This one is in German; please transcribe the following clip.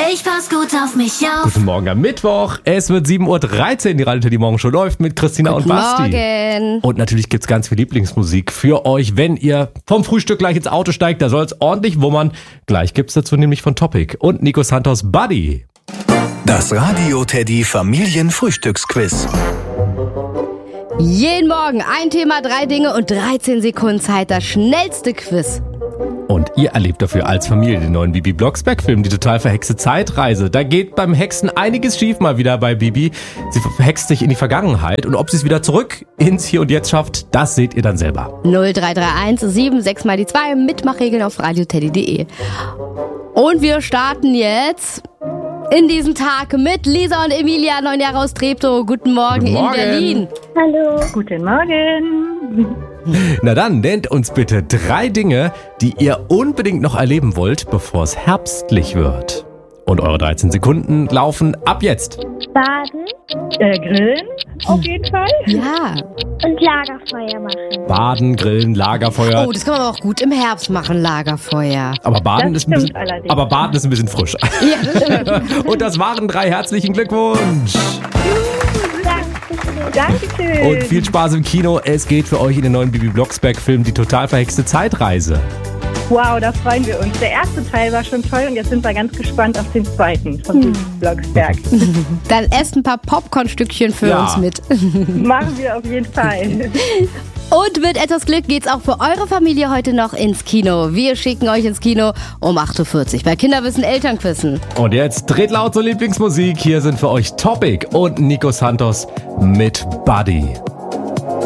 Ich pass gut auf mich auf. Guten Morgen am Mittwoch. Es wird 7.13 Uhr. Die Radio Teddy Morgenshow läuft mit Christina und Basti. Morgen. Und natürlich gibt's ganz viel Lieblingsmusik für euch, wenn ihr vom Frühstück gleich ins Auto steigt. Da soll's ordentlich wummern. Gleich gibt's dazu nämlich von Topic und Nico Santos Buddy. Das Radio Teddy Familienfrühstücksquiz. Jeden Morgen ein Thema, 3 Dinge und 13 Sekunden Zeit. Das schnellste Quiz. Und ihr erlebt dafür als Familie den neuen Bibi Blocksberg-Film, die total verhexte Zeitreise. Da geht beim Hexen einiges schief mal wieder bei Bibi. Sie verhext sich in die Vergangenheit und ob sie es wieder zurück ins Hier und Jetzt schafft, das seht ihr dann selber. 0331 76 mal die 2 Mitmachregeln auf radioteddy.de. Und wir starten jetzt in diesen Tag mit Lisa und Emilia, 9 Jahre aus Treptow. Guten Morgen, Guten Morgen. in Berlin. Hallo. Guten Morgen. Na dann, nennt uns bitte 3 Dinge, die ihr unbedingt noch erleben wollt, bevor es herbstlich wird. Und eure 13 Sekunden laufen ab jetzt. Baden. Grillen, auf jeden Fall. Ja. Und Lagerfeuer machen. Baden, Grillen, Lagerfeuer. Oh, das kann man aber auch gut im Herbst machen, Lagerfeuer. Aber Baden Das ist ein bisschen, stimmt allerdings. aber Baden ist ein bisschen frisch. Ja, das stimmt. Und das waren 3. Herzlichen Glückwunsch. Dankeschön. Und viel Spaß im Kino. Es geht für euch in den neuen Bibi Blocksberg-Film Die total verhexte Zeitreise. Wow, da freuen wir uns. Der erste Teil war schon toll und jetzt sind wir ganz gespannt auf den zweiten von Blocksberg. Dann esst ein paar Popcornstückchen für Ja. uns mit. Machen wir auf jeden Fall. Und mit etwas Glück geht's auch für eure Familie heute noch ins Kino. Wir schicken euch ins Kino um 8.40 Uhr bei Kinderwissen Elternquissen. Und jetzt dreht laut zur Lieblingsmusik. Hier sind für euch Topic und Nico Santos mit Buddy.